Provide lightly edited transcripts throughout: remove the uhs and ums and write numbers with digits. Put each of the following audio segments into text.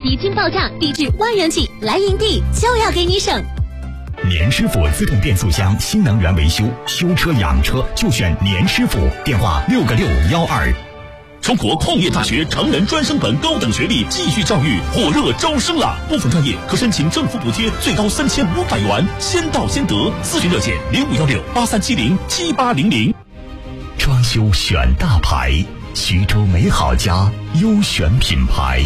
一经报价低至1万元起，来营地就要给你省。 年师傅自动变速箱新能源维修，修车养车就选年师傅，电话6个612。 中国矿业大学成人专升本高等学历继续教育火热招生了，部分专业可申请政府补贴，最高3500元，先到先得。咨询热线051683707800。 装修选大牌，徐州美好家优选品牌。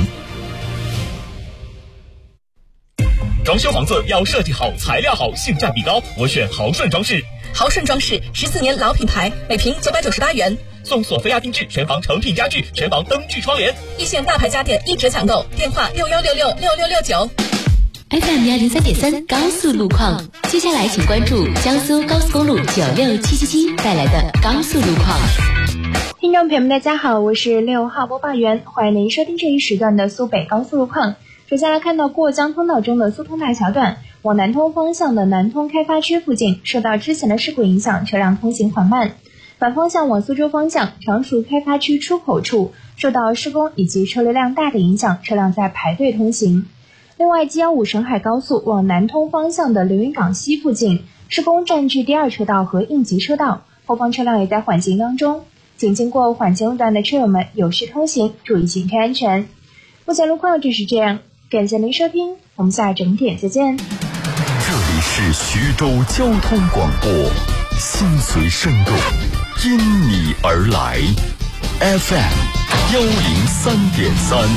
装修房子要设计好、材料好、性价比高，我选豪顺装饰。 豪顺装饰14年老品牌，每平998元， 送索菲亚定制全房成品家具、全房灯具窗帘， 一线大牌家电一折抢购，电话61666669。 FM 103.3高速路况，接下来请关注江苏高速公路96777带来的高速路况。 听众朋友们，大家好，我是6号播报员，欢迎您收听这一时段的苏北高速路况。首先来看到过江通道中的苏通大桥段，往南通方向的南通开发区附近，受到之前的事故影响，车辆通行缓慢。反方向往苏州方向，常熟开发区出口处，受到施工以及车流量大的影响，车辆在排队通行。另外，715沈海高速往南通方向的流云港西附近，施工占据第2车道和应急车道，后方车辆也在缓行当中，请经过缓行路段的车友们有序通行，注意行车安全。目前路况就是这样，感谢您收听，我们下整点再见。 这里是徐州交通广播，心随声动，因你而来 FM 103.3。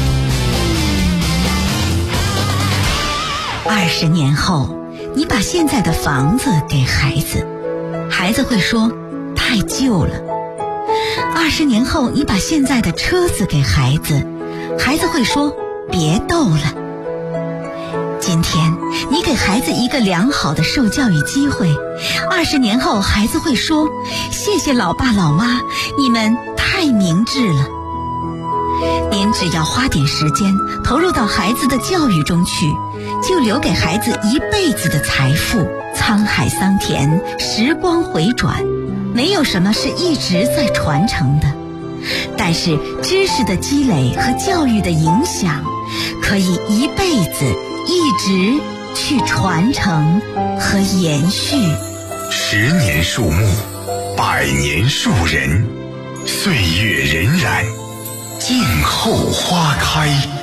20年后，你把现在的房子给孩子，孩子会说太旧了。20年后，你把现在的车子给孩子，孩子会说别逗了。今天你给孩子一个良好的受教育机会，20年后孩子会说谢谢老爸老妈，你们太明智了。您只要花点时间投入到孩子的教育中去，就留给孩子一辈子的财富。沧海桑田，时光回转，没有什么是一直在传承的，但是知识的积累和教育的影响可以一辈子一直去传承和延续。 10年树木，100年树人，岁月荏苒，静候花开。